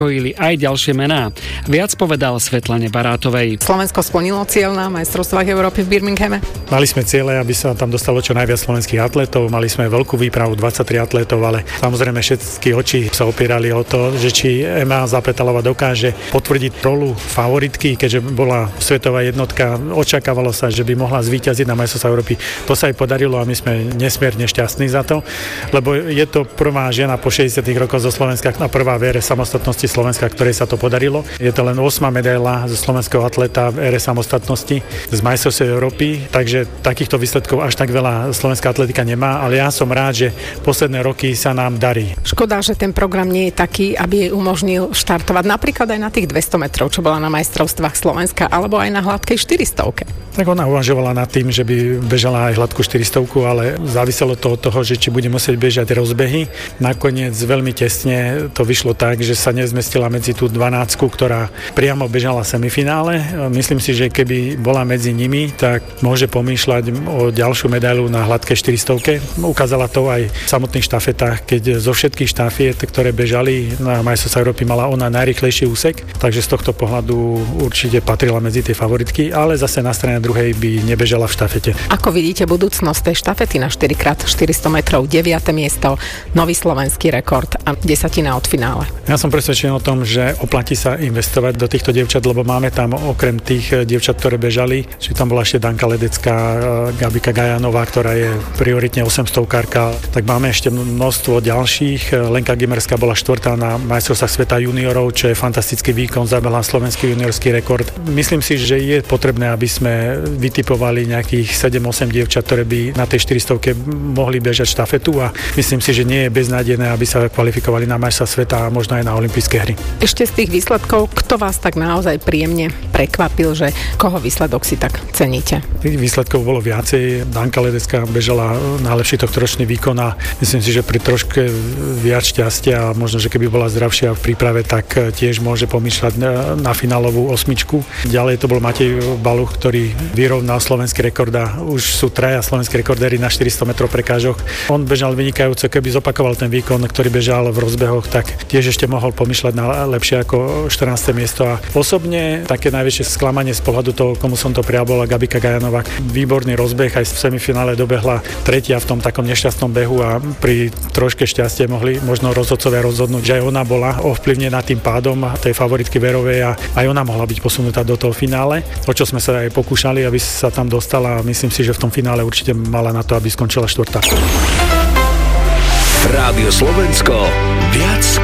spojili aj ďalšie mená. Viac povedal Svetlane Barátovej. Slovensko splnilo cieľ na majstrovstvách Európy v Birminghame? Mali sme ciele, aby sa tam dostalo čo najviac slovenských atletov. Mali sme veľkú výpravu, 23 atletov, ale samozrejme všetky oči sa opierali o to, že či Ema Zapetalova dokáže potvrdiť rolu favoritky, keďže bola svetová jednotka. Očakávalo sa, že by mohla zvíťaziť na majstrovstvách Európy. To sa aj podarilo a my sme nesmierne šťastní za to, lebo je to prvá žena po 60 rokoch zo Slovenska na prvá v ére samostatnosti Slovenska, ktorej sa to podarilo. Je to len 8. medaila zo slovenského atleta v ére samostatnosti z majstrovstiev Európy, takže takýchto výsledkov až tak veľa slovenská atletika nemá, ale ja som rád, že posledné roky sa nám darí. Škoda, že ten program nie je taký, aby jej umožnil štartovať napríklad aj na tých 200 metrov, čo bola na majstrovstvách Slovenska, alebo aj na hladkej 400. Tak ona uvažovala nad tým, že by bežala aj hladkú 400, ale záviselo to od toho, že či bude musieť bežať rozbehy. Nakoniec veľmi tesne to vyšlo tak, že sa nezmestila medzi tú 12, ktorá priamo bežala semifinále. Myslím si, že keby bola medzi nimi, tak môže pomýšľať o ďalšiu medailu na hladkej 400. Ukázala to aj v samotných štafetách, keď zo všetkých štafiet, ktoré bežali na majstrovstvách Európy, mala ona najrýchlejší úsek, takže z tohto pohľadu určite patrila medzi tie favoritky, ale zase na strane druhej by nebežala v štafete. Ako vidíte budúcnosť tej štafety na 4x400 metrov, 9. miesto, nový slovenský rekord a 10 od finále? Ja som presvedčený o tom, že oplatí sa investovať do týchto dievčat, lebo máme tam okrem tých dievčat, ktoré bežali, že tam bola ešte Danka Ledecká, Gabika Gajanová, ktorá je prioritne 800-kárka, tak máme ešte množstvo ďalších. Lenka Gimerská bola 4. na majstrovstvách sveta juniorov, čo je fantastický výkon, zabehla slovenský juniorský rekord. Myslím si, že je potrebné, aby sme vytipovali nejakých 7-8 dievčat, ktoré by na tej 400 mohli bežať štafetu a myslím si, že nie je beznádejné, aby sa kvalifikovali na majstrovstvá sveta a možno aj na olympijské hry. Ešte z tých výsledkov, kto vás tak naozaj príjemne prekvapil, že koho výsledok si tak ceníte? Tých výsledkov bolo viacej. Danka Ledecká bežala najlepší tohtoročný výkon a myslím si, že pri troške viac šťastia a možno, že keby bola zdravšia v príprave, tak tiež môže pomýšľať na finálovú 8. Ďalej to bol Matej Baluch, ktorý vyrovnal slovenský rekord a už sú 3 slovenskí rekordéri na 400 metrov prekážok. On bežal vynikajúco, keby zopakoval ten výkon, ktorý bežal v rozbehoch, tak tiež ešte mohol pomýšľať na lepšie ako 14. miesto. A osobne také najväčšie sklamanie z pohľadu toho, komu som to prijal, bola Gabika Gajanová. Výborný rozbeh, aj v semifinále dobehla 3. v tom takom nešťastnom behu a pri troške šťastie mohli možno rozhodcovia rozhodnúť, že aj ona bola ovplyvnená tým pádom tej favoritky Verovej a aj ona mohla byť posunutá do toho finále, o čo sme sa aj pokúšali, aby sa tam dostala a myslím si, že v tom finále určite mala na to, aby skončila 4. Rádio Slovensko, viac